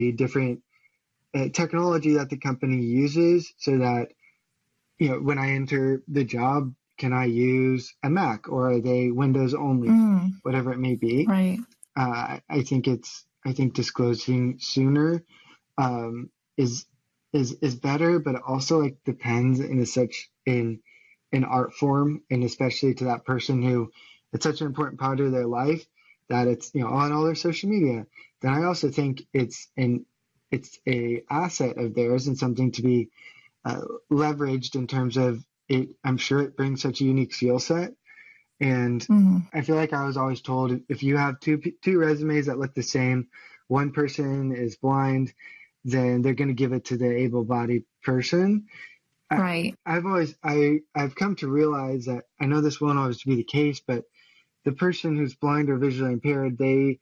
the different technology that the company uses so that, when I enter the job, can I use a Mac or are they Windows only, whatever it may be. Right. I think disclosing sooner is better, but it also depends in art form, and especially to that person who it's such an important part of their life that it's on all their social media. Then I also think it's a asset of theirs and something to be leveraged in terms of it. I'm sure it brings such a unique skill set. And I feel like I was always told if you have two resumes that look the same, one person is blind, then they're going to give it to the able-bodied person. Right. I've come to realize that I know this won't always be the case, but the person who's blind or visually impaired, they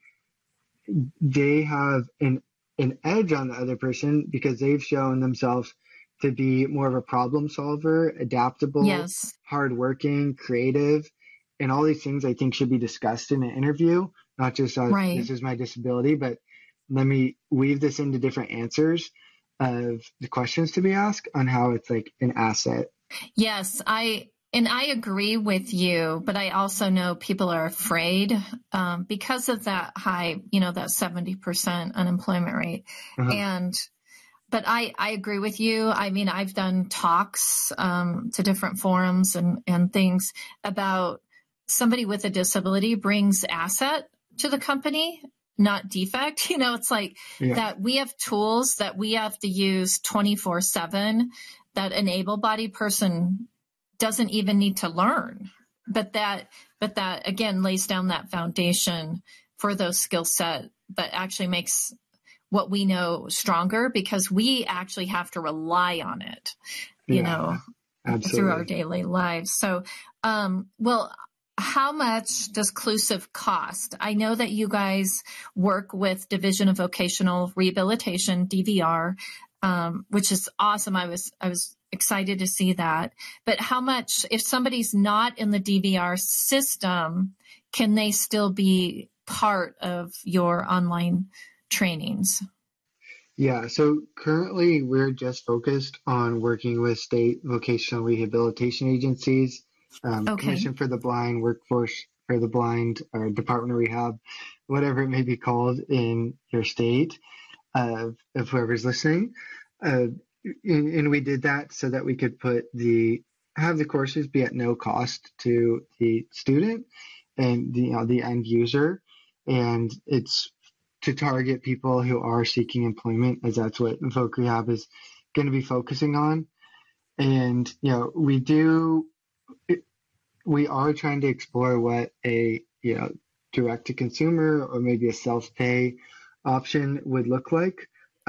have an edge on the other person because they've shown themselves to be more of a problem solver, adaptable, yes, hardworking, creative, and all these things I think should be discussed in an interview, not just this is my disability, but let me weave this into different answers of the questions to be asked on how it's an asset. Yes, I agree with you, but I also know people are afraid because of that high, that 70% unemployment rate. But I agree with you. I mean, I've done talks to different forums and things about somebody with a disability brings asset to the company, not defect. It's that we have tools that we have to use 24/7 that an able-bodied person doesn't even need to learn. But that again lays down that foundation for those skill set that actually makes what we know stronger because we actually have to rely on it, through our daily lives. So, how much does Clusive cost? I know that you guys work with Division of Vocational Rehabilitation, DVR, which is awesome. I was excited to see that. But how much, if somebody's not in the DVR system, can they still be part of your online trainings? Yeah, so currently we're just focused on working with state vocational rehabilitation agencies, Commission for the Blind, Workforce for the Blind, or Department of Rehab, whatever it may be called in your state, of whoever's listening. And we did that so that we could have the courses be at no cost to the student and the end user. And it's to target people who are seeking employment, as that's what Voc Rehab is going to be focusing on. And, we are trying to explore what a, direct to consumer or maybe a self-pay option would look like.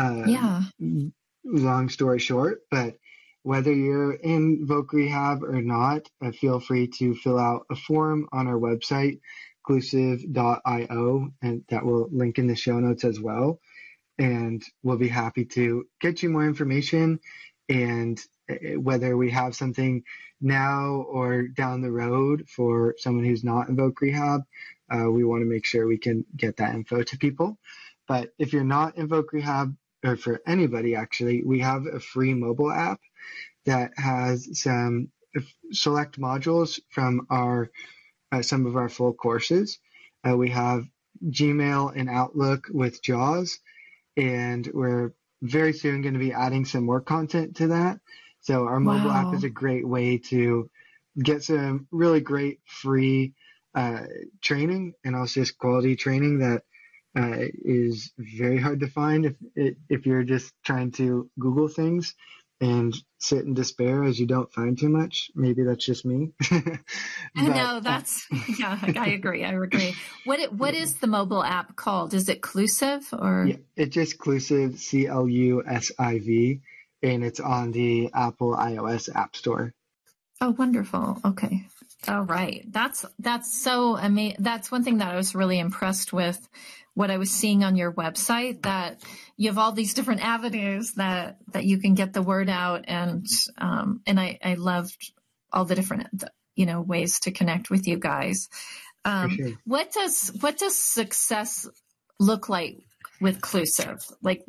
Long story short, but whether you're in Voc Rehab or not, feel free to fill out a form on our website, clusive.io, and that will link in the show notes as well. And we'll be happy to get you more information. And whether we have something now or down the road for someone who's not in Voc Rehab, we want to make sure we can get that info to people. But if you're not in Voc Rehab, or for anybody actually, we have a free mobile app that has some select modules from some of our full courses. We have Gmail and Outlook with JAWS, and we're very soon going to be adding some more content to that. So our mobile app is a great way to get some really great free training, and also just quality training that is very hard to find if you're just trying to Google things and sit in despair as you don't find too much. Maybe that's just me. No, I agree. What is the mobile app called? Is it Clusive or? Yeah, it's just Clusive, CLUSIV, and it's on the Apple iOS App Store. Oh, wonderful. Okay. All right. That's so amazing. That's one thing that I was really impressed with what I was seeing on your website, that you have all these different avenues that you can get the word out. And I loved all the different, ways to connect with you guys. Sure. What does success look like with Clusive? Like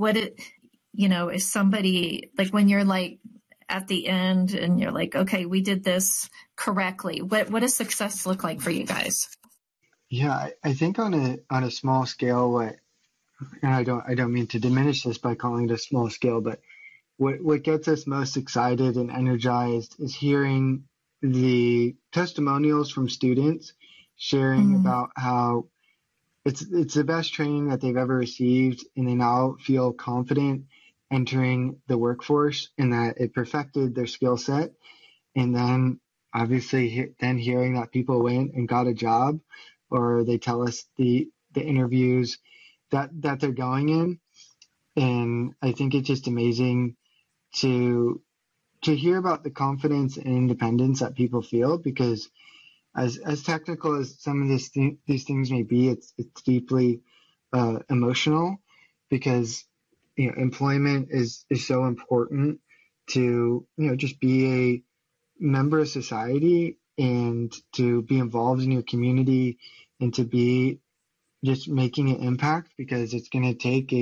is somebody, like when you're like at the end and you're like, okay, we did this correctly. What does success look like for you guys? Yeah, I think on a small scale, and I don't mean to diminish this by calling it a small scale, but what gets us most excited and energized is hearing the testimonials from students sharing about how it's the best training that they've ever received, and they now feel confident entering the workforce and that it perfected their skill set. And then obviously then hearing that people went and got a job, or they tell us the interviews that they're going in. And I think it's just amazing to hear about the confidence and independence that people feel, because as technical as some of these things may be, it's deeply emotional, because employment is so important to just be a member of society and to be involved in your community and to be just making an impact, because it's going to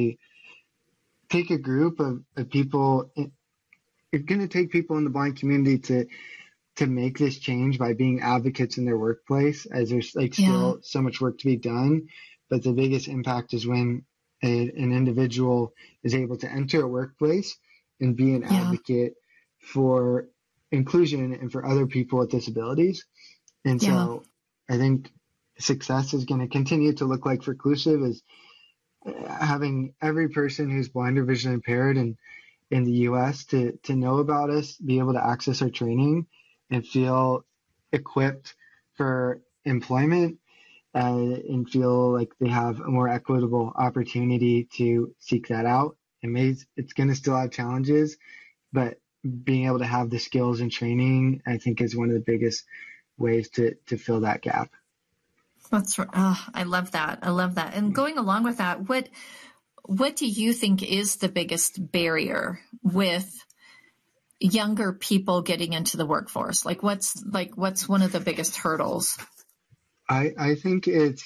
take a group of people. It's going to take people in the blind community to make this change by being advocates in their workplace, as there's still so much work to be done. But the biggest impact is when an individual is able to enter a workplace and be an advocate for inclusion and for other people with disabilities. And so I think success is going to continue to look like for Clusive is having every person who's blind or visually impaired in the U.S. to know about us, be able to access our training, and feel equipped for employment, and feel like they have a more equitable opportunity to seek that out. It's going to still have challenges, but being able to have the skills and training, I think, is one of the biggest ways to fill that gap. That's right. Oh, I love that. I love that. And going along with that, what do you think is the biggest barrier with younger people getting into the workforce? What's one of the biggest hurdles? I think it's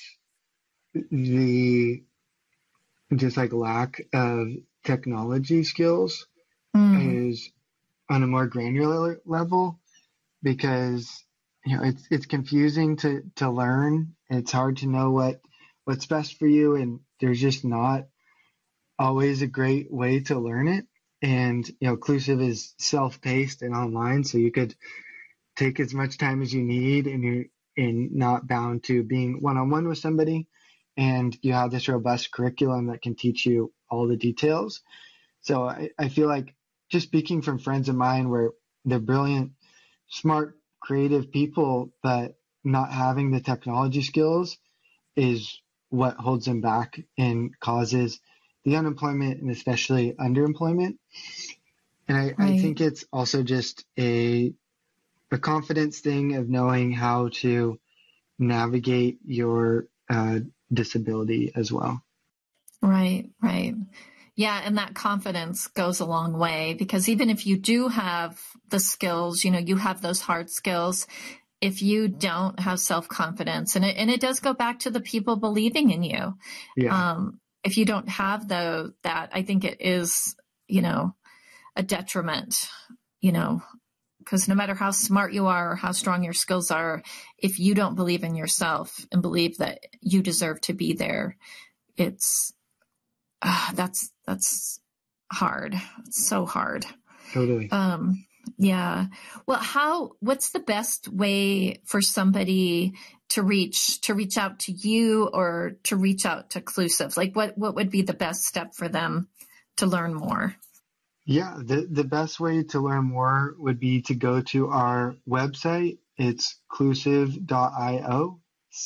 the just lack of technology skills is on a more granular level, because it's confusing to learn. It's hard to know what's best for you, and there's just not always a great way to learn it. And Clusive is self-paced and online, so you could take as much time as you need, and you're not bound to being one-on-one with somebody, and you have this robust curriculum that can teach you all the details. So I feel like, just speaking from friends of mine where they're brilliant, smart, creative people, but not having the technology skills is what holds them back and causes the unemployment and especially underemployment. And I think it's also just a confidence thing of knowing how to navigate your disability as well. Right. Yeah. And that confidence goes a long way, because even if you do have the skills, you have those hard skills, if you don't have self-confidence, and it does go back to the people believing in you. Yeah. If you don't have that, I think it is, a detriment, because no matter how smart you are or how strong your skills are, if you don't believe in yourself and believe that you deserve to be there, it's that's hard. It's so hard. Totally. Yeah. Well, what's the best way for somebody to reach out to you or to reach out to Clusive? What would be the best step for them to learn more? Yeah, the best way to learn more would be to go to our website. It's clusive.io,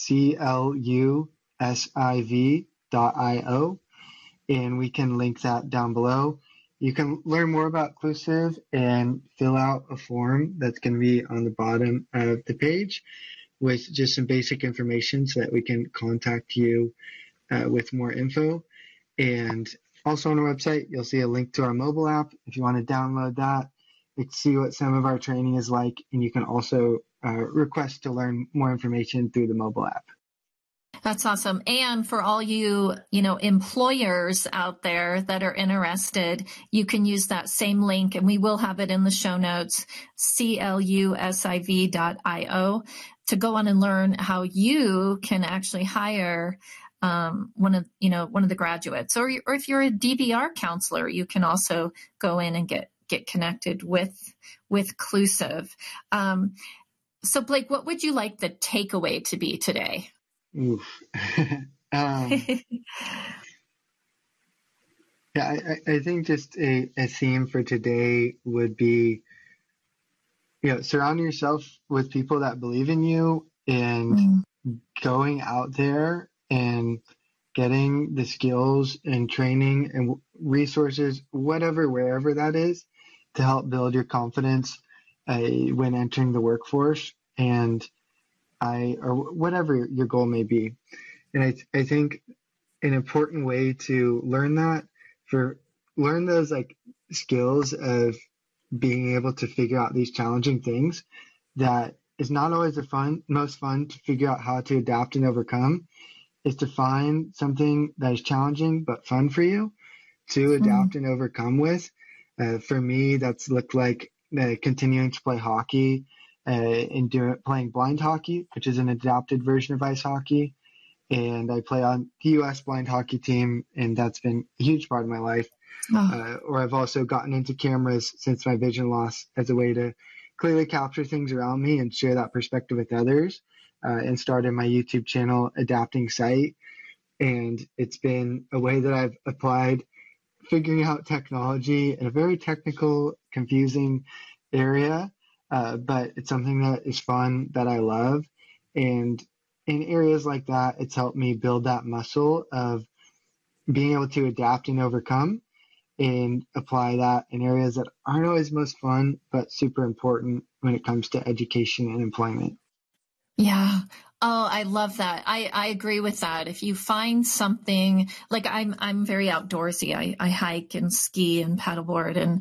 CLUSIV.io, and we can link that down below. You can learn more about Clusive and fill out a form that's going to be on the bottom of the page with just some basic information so that we can contact you with more info. And also on our website, you'll see a link to our mobile app. If you want to download that, you can see what some of our training is like, and you can also request to learn more information through the mobile app. That's awesome. And for all you, employers out there that are interested, you can use that same link, and we will have it in the show notes, clusiv.io, to go on and learn how you can actually hire one of the graduates, or if you're a DVR counselor, you can also go in and get connected with Clusiv. So Blake, what would you like the takeaway to be today? Oof. Yeah, I think just a theme for today would be, surround yourself with people that believe in you, and going out there and getting the skills and training and resources, wherever that is, to help build your confidence when entering the workforce, or whatever your goal may be. And I think an important way to learn those like skills of being able to figure out these challenging things that is not always the most fun to figure out how to adapt and overcome, is to find something that is challenging but fun for you to adapt and overcome with. For me, that's looked like continuing to play hockey, and playing blind hockey, which is an adapted version of ice hockey. And I play on the U.S. blind hockey team, and that's been a huge part of my life. Or I've also gotten into cameras since my vision loss as a way to clearly capture things around me and share that perspective with others, and started my YouTube channel, Adapting Sight. And it's been a way that I've applied figuring out technology in a very technical, confusing area, but it's something that is fun, that I love. And in areas like that, it's helped me build that muscle of being able to adapt and overcome, and apply that in areas that aren't always most fun, but super important when it comes to education and employment. Yeah. Oh, I love that. I agree with that. If you find something, like I'm very outdoorsy. I hike and ski and paddleboard. And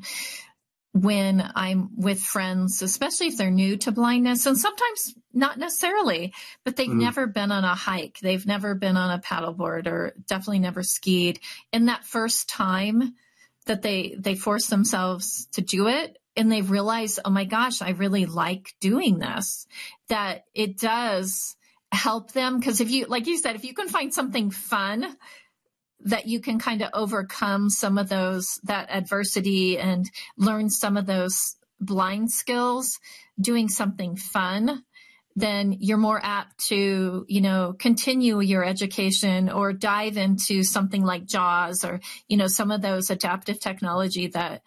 when I'm with friends, especially if they're new to blindness, and sometimes not necessarily, but they've never been on a hike, they've never been on a paddleboard, or definitely never skied. And that first time that they force themselves to do it, and they realize, oh my gosh, I really like doing this, that it does help them. Because if you, like you said, if you can find something fun that you can kind of overcome some of that adversity and learn some of those blind skills doing something fun, then you're more apt to, continue your education or dive into something like JAWS, or, some of those adaptive technology that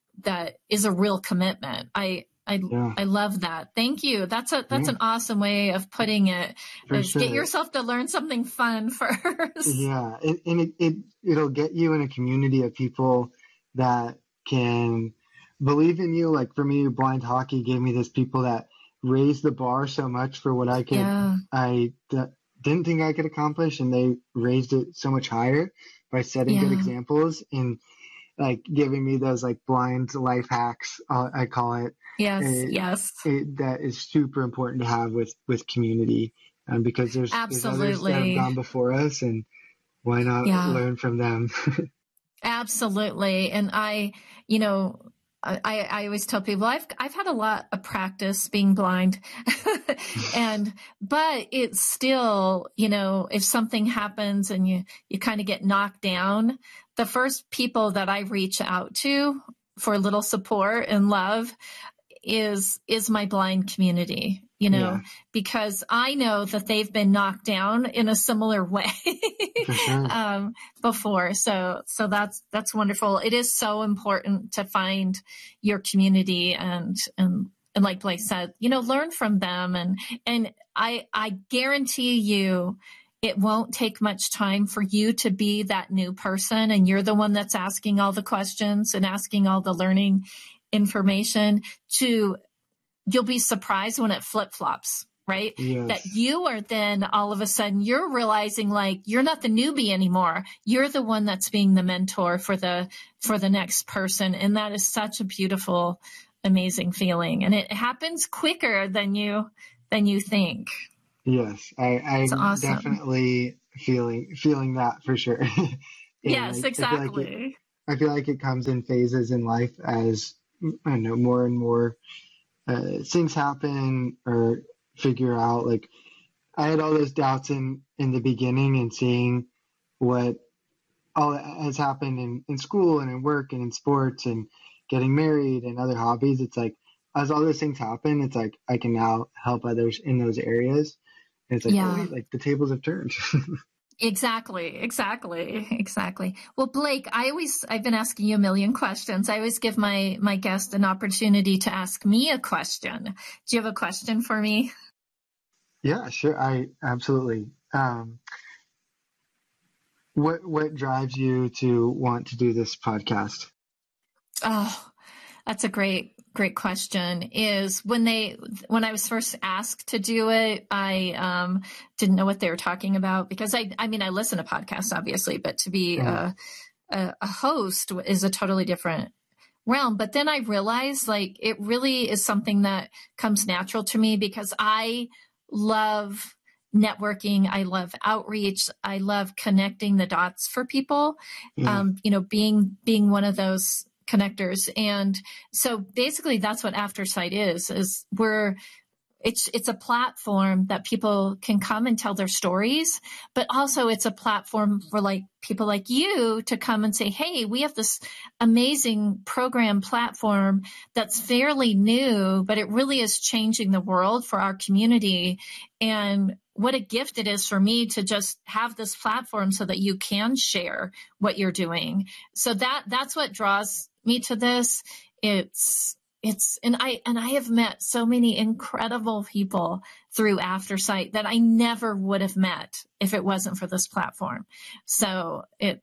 is a real commitment. I love that. Thank you. That's an awesome way of putting it. Sure. Get yourself to learn something fun first. Yeah. And it'll get you in a community of people that can believe in you. Like for me, blind hockey gave me this people that raised the bar so much for what I could, I didn't think I could accomplish. And they raised it so much higher by setting good examples and like giving me those like blind life hacks, I call it. Yes. That is super important to have with community, because there's others that have gone before us, and why not learn from them? Absolutely. And I always tell people I've had a lot of practice being blind, but it's still, if something happens and you kind of get knocked down, the first people that I reach out to for a little support and love is my blind community, because I know that they've been knocked down in a similar way before. So that's wonderful. It is so important to find your community and like Blake said, learn from them. And I guarantee you, it won't take much time for you to be that new person, and you're the one that's asking all the questions and asking all the learning information. You'll be surprised when it flip-flops, right? Yes. That you are then all of a sudden you're realizing like you're not the newbie anymore. You're the one that's being the mentor for the next person. And that is such a beautiful, amazing feeling. And it happens quicker than you think. Yes, It's I'm awesome. definitely feeling that for sure. And Yes, I feel like exactly. it comes in phases in life as I don't know more and more things happen or figure out. Like I had all those doubts in the beginning, and seeing what all that has happened in school and in work and in sports and getting married and other hobbies. It's like as all those things happen, it's like I can now help others in those areas. And it's like, oh Yeah. wait, like the tables have turned. Exactly. Well, Blake, I've been asking you a million questions. I always give my guest an opportunity to ask me a question. Do you have a question for me? Yeah, sure. I absolutely. What drives you to want to do this podcast? Oh, that's a great question. Is when I was first asked to do it, I didn't know what they were talking about because I mean, I listen to podcasts obviously, but to be Mhm. a host is a totally different realm. But then I realized like it really is something that comes natural to me because I love networking. I love outreach. I love connecting the dots for people. Yeah, Being one of those connectors. And so basically that's what Aftersight is it's a platform that people can come and tell their stories, but also it's a platform for like people like you to come and say, hey, we have this amazing program platform that's fairly new, but it really is changing the world for our community. And what a gift it is for me to just have this platform so that you can share what you're doing. So that's what draws me to this. And I have met so many incredible people through Aftersight that I never would have met if it wasn't for this platform. So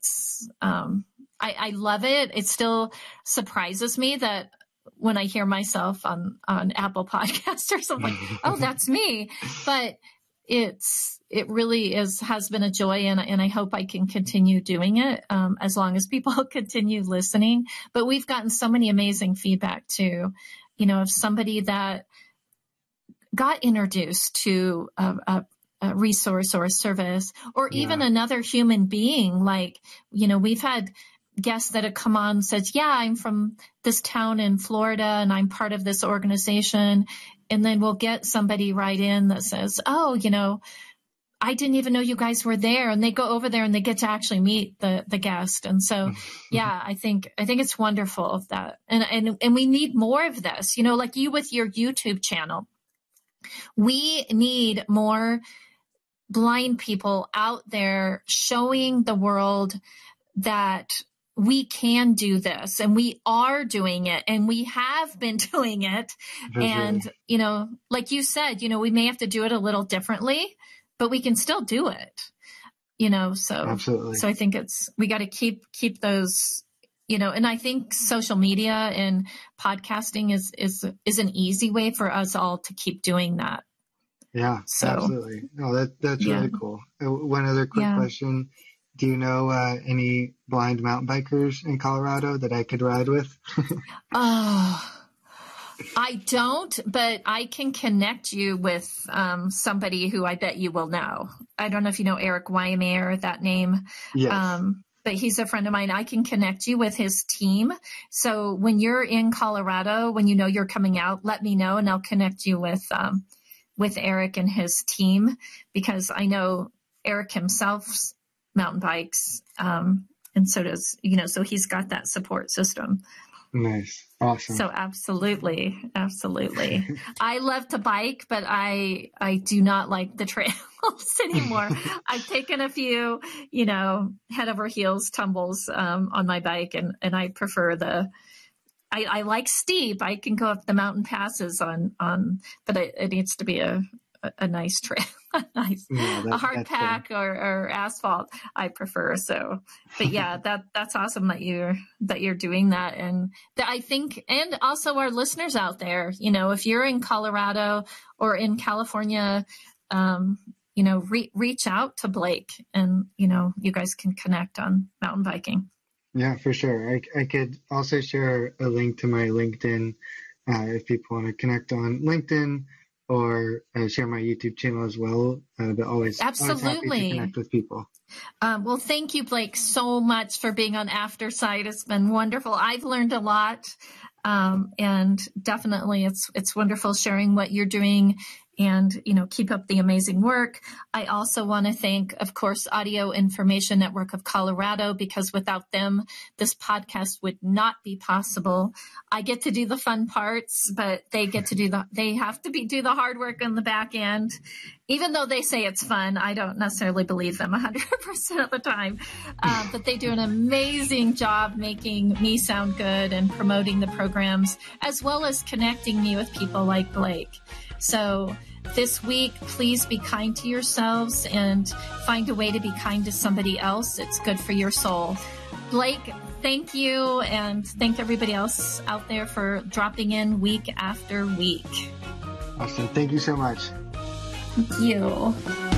I love it. It still surprises me that when I hear myself on Apple Podcasts or something, like, oh, that's me. But it really has been a joy, and I hope I can continue doing it as long as people continue listening. But we've gotten so many amazing feedback too, of somebody that got introduced to a resource or a service, or even yeah, another human being. Like, we've had guests that have come on and said, yeah, I'm from this town in Florida and I'm part of this organization. And then we'll get somebody right in that says, oh, I didn't even know you guys were there. And they go over there and they get to actually meet the guest. And so, yeah, I think it's wonderful that, and we need more of this, like you with your YouTube channel. We need more blind people out there showing the world that we can do this, and we are doing it, and we have been doing it. for sure. And, like you said, we may have to do it a little differently, but we can still do it, so Absolutely. I think we got to keep those, and I think social media and podcasting is an easy way for us all to keep doing that. Yeah, So, absolutely. No, that's yeah, really cool. One other quick yeah. question. Do you know any blind mountain bikers in Colorado that I could ride with? Oh, I don't, but I can connect you with somebody who I bet you will know. I don't know if you know Eric Wymer, that name, Yes. but he's a friend of mine. I can connect you with his team. So when you're in Colorado, when you're coming out, let me know, and I'll connect you with Eric and his team, because I know Eric himself mountain bikes, and so does, so he's got that support system. Nice. Awesome. So absolutely. I love to bike, but I do not like the trails anymore. I've taken a few, head over heels tumbles on my bike, and I prefer I like steep. I can go up the mountain passes but it needs to be a nice trail, No, a hard that's fair. pack or asphalt. I prefer. So, but yeah, that's awesome that you're doing that. And I think, and also our listeners out there, if you're in Colorado or in California, reach out to Blake, and, you guys can connect on mountain biking. Yeah, for sure. I could also share a link to my LinkedIn if people want to connect on LinkedIn, or share my YouTube channel as well. But always happy to connect with people. Well, thank you, Blake, so much for being on Aftersight. It's been wonderful. I've learned a lot. And definitely it's wonderful sharing what you're doing, and, keep up the amazing work. I also want to thank, of course, Audio Information Network of Colorado, because without them, this podcast would not be possible. I get to do the fun parts, but they have to do the hard work on the back end. Even though they say it's fun, I don't necessarily believe them 100% of the time. But they do an amazing job making me sound good and promoting the programs, as well as connecting me with people like Blake. So this week, please be kind to yourselves and find a way to be kind to somebody else. It's good for your soul. Blake, thank you, and thank everybody else out there for dropping in week after week. Awesome. Thank you so much. Thank you.